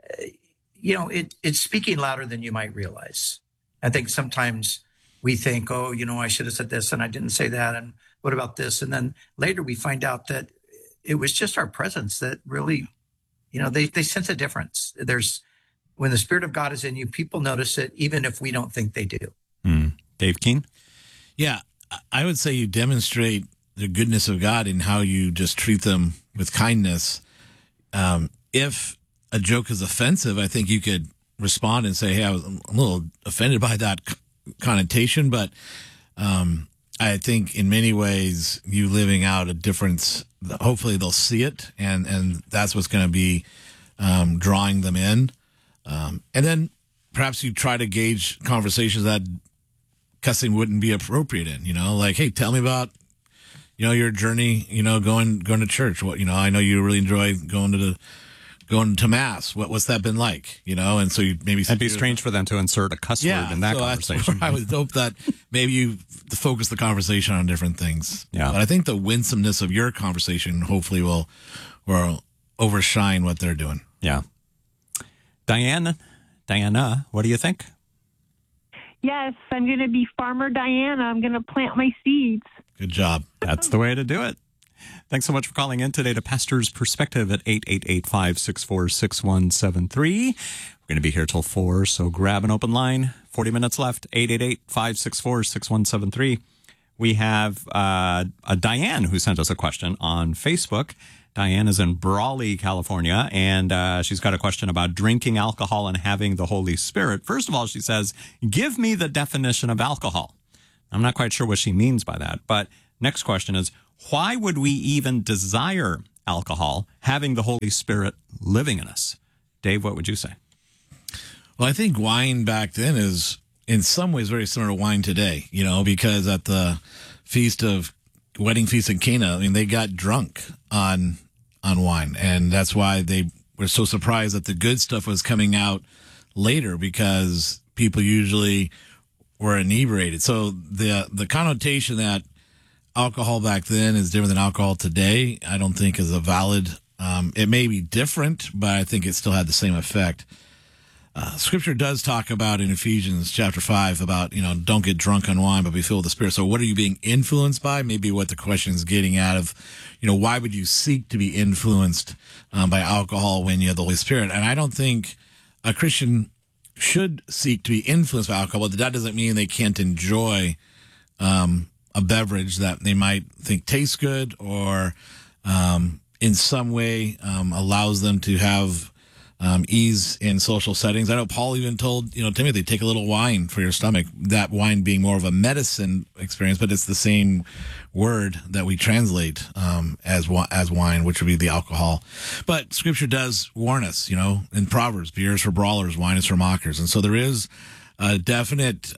it's speaking louder than you might realize. I think sometimes we think, I should have said this and I didn't say that. And what about this? And then later we find out that it was just our presence that really, they sense a difference. When the Spirit of God is in you, people notice it, even if we don't think they do. Dave Keene? Yeah, I would say you demonstrate the goodness of God in how you just treat them with kindness. If a joke is offensive, I think you could respond and say, hey, I was a little offended by that connotation, but I think in many ways you living out a difference, hopefully they'll see it, and that's what's going to be drawing them in. And then perhaps you try to gauge conversations that cussing wouldn't be appropriate in, like, hey, tell me about, your journey, going to church. What, I know you really enjoy going to mass. What's that been like, And so you maybe it'd be strange for them to insert a cuss word in that conversation. I would hope that maybe you focus the conversation on different things. Yeah. But I think the winsomeness of your conversation hopefully will overshine what they're doing. Yeah. Diana, what do you think? Yes, I'm going to be Farmer Diana. I'm going to plant my seeds. Good job. That's the way to do it. Thanks so much for calling in today to Pastor's Perspective at 888-564-6173. We're going to be here till 4, so grab an open line. 40 minutes left, 888-564-6173. We have a Diane who sent us a question on Facebook. Diane is in Brawley, California, and she's got a question about drinking alcohol and having the Holy Spirit. First of all, she says, give me the definition of alcohol. I'm not quite sure what she means by that, but next question is, why would we even desire alcohol having the Holy Spirit living in us? Dave, what would you say? Well, I think wine back then is in some ways very similar to wine today, because at the wedding feast in Cana, I mean, they got drunk on wine. And that's why they were so surprised that the good stuff was coming out later, because people usually were inebriated. So the connotation that alcohol back then is different than alcohol today, I don't think is a valid, it may be different, but I think it still had the same effect. Scripture does talk about in Ephesians chapter 5 about, don't get drunk on wine, but be filled with the Spirit. So what are you being influenced by? Maybe what the question is getting at of, why would you seek to be influenced by alcohol when you have the Holy Spirit? And I don't think a Christian should seek to be influenced by alcohol, but that doesn't mean they can't enjoy a beverage that they might think tastes good or in some way allows them to have ease in social settings. I know Paul even told, Timothy, take a little wine for your stomach, that wine being more of a medicine experience, but it's the same word that we translate as wine, which would be the alcohol. But Scripture does warn us, in Proverbs, beer is for brawlers, wine is for mockers. And so there is a definite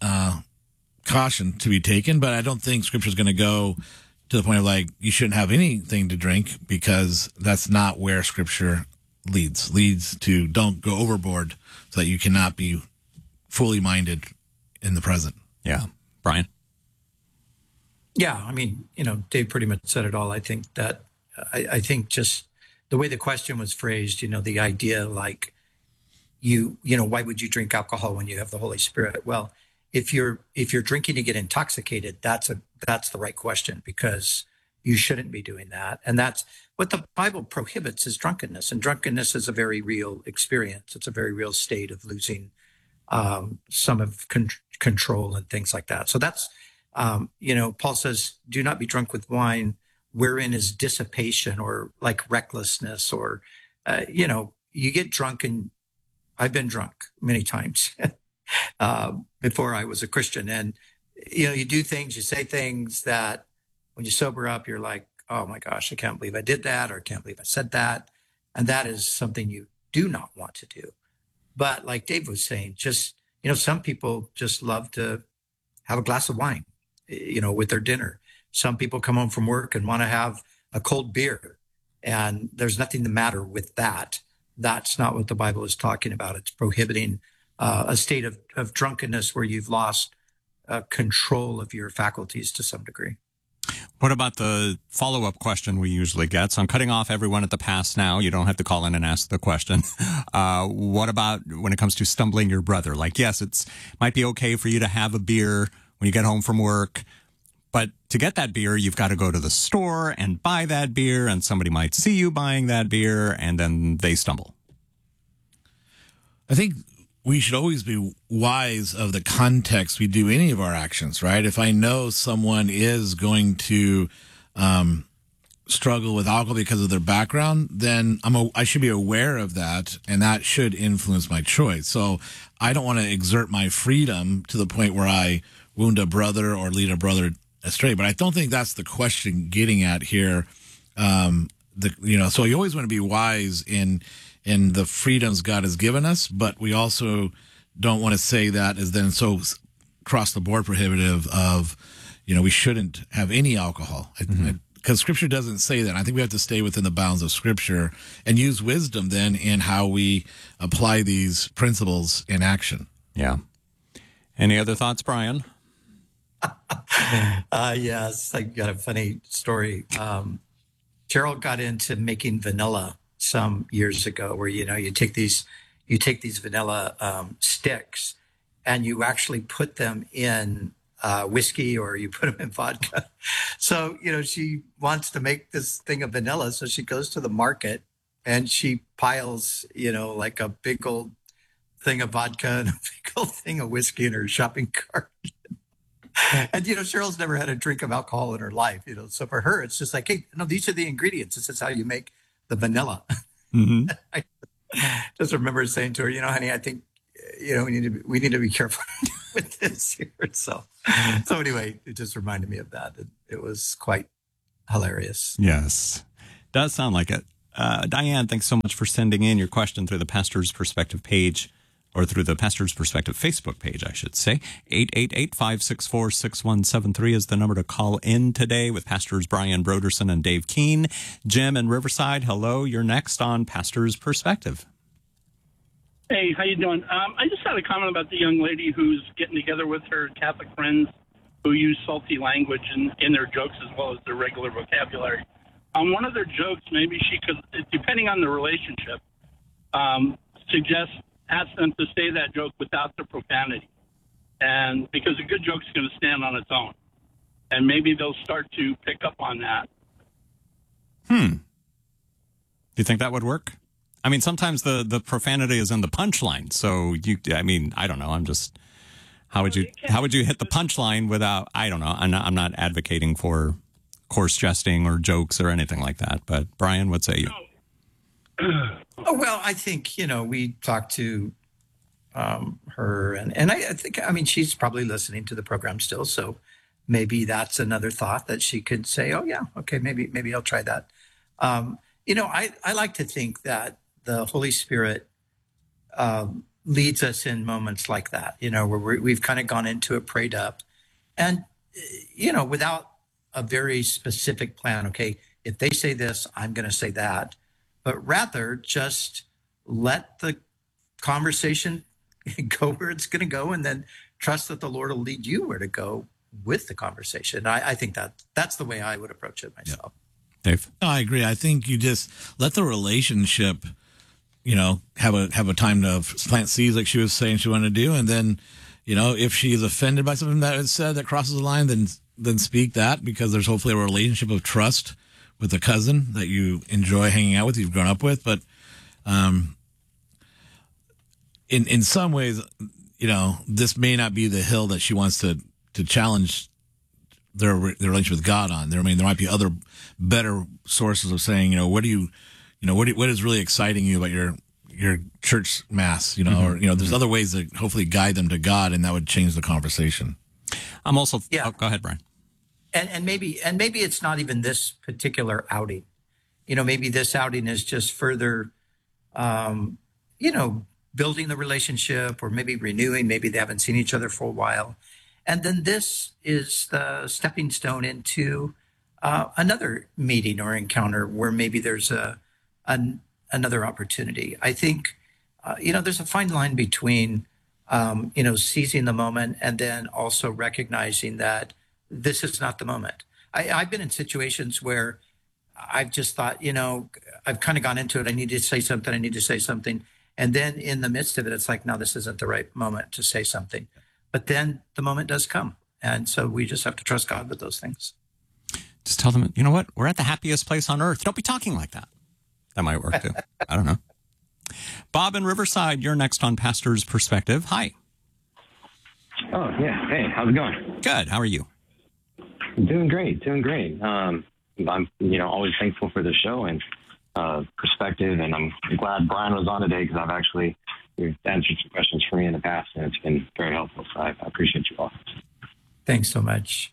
caution to be taken, but I don't think Scripture is going to go to the point of you shouldn't have anything to drink, because that's not where Scripture leads to don't go overboard, so that you cannot be fully minded in the present. Yeah. Brian? Yeah, I mean, Dave pretty much said it all. I think that, I think just the way the question was phrased, the idea why would you drink alcohol when you have the Holy Spirit? Well, if you're drinking to get intoxicated, that's the right question, because you shouldn't be doing that. And that's what the Bible prohibits, is drunkenness. And drunkenness is a very real experience. It's a very real state of losing some of control and things like that. So that's, Paul says, do not be drunk with wine wherein is dissipation or recklessness or, you get drunk, and I've been drunk many times before I was a Christian. And, you do things, you say things that when you sober up, you're like, oh my gosh, I can't believe I did that, or I can't believe I said that. And that is something you do not want to do. But like Dave was saying, just, some people just love to have a glass of wine, with their dinner. Some people come home from work and want to have a cold beer, and there's nothing the matter with that. That's not what the Bible is talking about. It's prohibiting a state of drunkenness where you've lost control of your faculties to some degree. What about the follow-up question we usually get? So I'm cutting off everyone at the pass now. You don't have to call in and ask the question. What about when it comes to stumbling your brother? Yes, it might be okay for you to have a beer when you get home from work, but to get that beer, you've got to go to the store and buy that beer, and somebody might see you buying that beer, and then they stumble. I think we should always be wise of the context we do any of our actions, right? If I know someone is going to struggle with alcohol because of their background, then I should be aware of that, and that should influence my choice. So I don't want to exert my freedom to the point where I wound a brother or lead a brother astray. But I don't think that's the question getting at here. So you always want to be wise in the freedoms God has given us, but we also don't want to say that as then so across the board prohibitive of, we shouldn't have any alcohol. Because Scripture doesn't say that. I think we have to stay within the bounds of Scripture and use wisdom then in how we apply these principles in action. Yeah. Any other thoughts, Brian? Yes, I got a funny story. Cheryl got into making vanilla some years ago, where you take these vanilla sticks, and you actually put them in whiskey or you put them in vodka. So, she wants to make this thing of vanilla. So she goes to the market and she piles, like a big old thing of vodka and a big old thing of whiskey in her shopping cart. And, Cheryl's never had a drink of alcohol in her life, so for her, it's just like, hey, these are the ingredients. This is how you make the vanilla. Mm-hmm. I just remember saying to her, honey, I think, we need to be careful with this here. So anyway, it just reminded me of that. It was quite hilarious. Yes, does sound like it. Diane, thanks so much for sending in your question through the Pastor's Perspective page, or through the Pastor's Perspective Facebook page, I should say. 888-564-6173 is the number to call in today with Pastors Brian Broderson and Dave Keene. Jim in Riverside, hello. You're next on Pastor's Perspective. Hey, how you doing? I just had a comment about the young lady who's getting together with her Catholic friends who use salty language in their jokes as well as their regular vocabulary. On one of their jokes, maybe she could, depending on the relationship, ask them to say that joke without the profanity. And because a good joke's going to stand on its own. And maybe they'll start to pick up on that. Do you think that would work? I mean, sometimes the profanity is in the punchline. So I don't know. How would you hit the punchline without, I don't know. I'm not advocating for coarse jesting or jokes or anything like that. But Brian, what say you? Oh, well, I think, we talked to her and I think, she's probably listening to the program still. So maybe that's another thought that she could say, oh yeah, okay, maybe I'll try that. I like to think that the Holy Spirit leads us in moments like that, where we've kind of gone into it, prayed up, and, without a very specific plan. Okay, if they say this, I'm going to say that, but rather just let the conversation go where it's going to go, and then trust that the Lord will lead you where to go with the conversation. I think that's the way I would approach it myself. Yeah. Dave? No, I agree. I think you just let the relationship, have a time to plant seeds like she was saying she wanted to do. And then, if she's offended by something that is said that crosses the line, then speak that, because there's hopefully a relationship of trust with a cousin that you enjoy hanging out with, you've grown up with. But in some ways, this may not be the hill that she wants to challenge their relationship with God on. There might be other better sources of saying, what is really exciting you about your church mass, or there's other ways that hopefully guide them to God, and that would change the conversation. I'm also go ahead, Brian. And maybe it's not even this particular outing. Maybe this outing is just further, building the relationship, or maybe renewing. Maybe they haven't seen each other for a while. And then this is the stepping stone into another meeting or encounter where maybe there's another opportunity. I think, there's a fine line between, seizing the moment and then also recognizing that this is not the moment. I've been in situations where I've just thought, I've kind of gone into it. I need to say something. And then in the midst of it, it's like, no, this isn't the right moment to say something. But then the moment does come. And so we just have to trust God with those things. Just tell them, you know what? We're at the happiest place on earth. Don't be talking like that. That might work too. I don't know. Bob in Riverside, you're next on Pastor's Perspective. Hi. Oh, yeah. Hey, how's it going? Good. How are you? Doing great. I'm, always thankful for the show and perspective, and I'm glad Brian was on today, because you've answered some questions for me in the past, and it's been very helpful. So I appreciate you all. Thanks so much.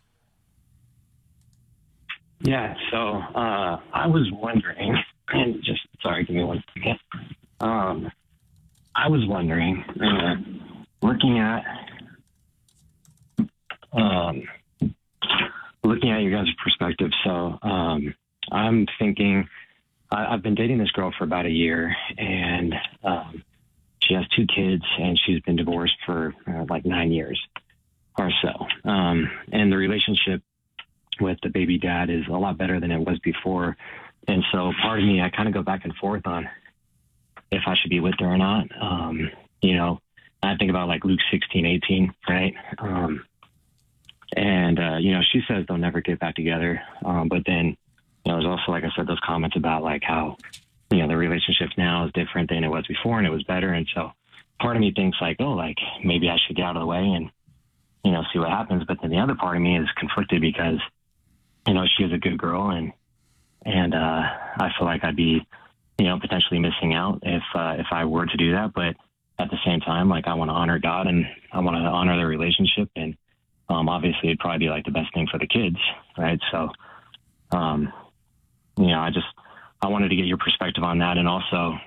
Yeah. So I was wondering, and give me one second. I was wondering, looking at your guys' perspective. So I'm thinking, I've been dating this girl for about a year, and she has 2 kids, and she's been divorced for like 9 years or so. And the relationship with the baby dad is a lot better than it was before. And so part of me, I kind of go back and forth on if I should be with her or not. I think about like Luke 16:18, right? She says they'll never get back together. But then, there's also, like I said, those comments about like how, the relationship now is different than it was before and it was better. And so part of me thinks like, oh, like maybe I should get out of the way and, see what happens. But then the other part of me is conflicted because, she is a good girl and I feel like I'd be, potentially missing out if I were to do that. But at the same time, like I want to honor God and I want to honor their relationship. And obviously it'd probably be like the best thing for the kids. Right. So, I wanted to get your perspective on that. And also,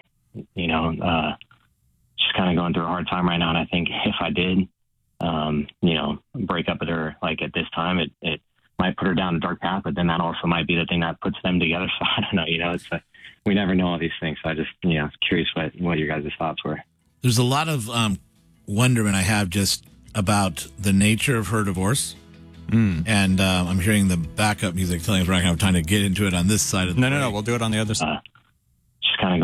just kind of going through a hard time right now. And I think if I did, break up with her, like at this time, it might put her down a dark path, but then that also might be the thing that puts them together. So I don't know, it's we never know all these things. So I just, curious what your guys' thoughts were. There's a lot of wonderment I have just about the nature of her divorce. And I'm hearing the backup music telling us we're not going to have time to get into it on this side of the No, we'll do it on the other side.